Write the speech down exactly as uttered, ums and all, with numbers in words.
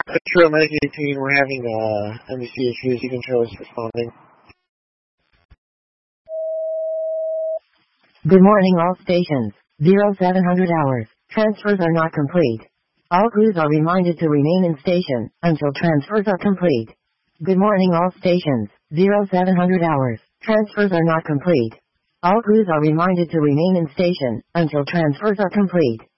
Metro Medic eighteen, we're having uh, M B C issues. You can show us responding. Good morning all stations. zero seven hundred hours. Transfers are not complete. All crews are reminded to remain in station until transfers are complete. Good morning all stations. zero seven hundred hours. Transfers are not complete. All crews are reminded to remain in station until transfers are complete.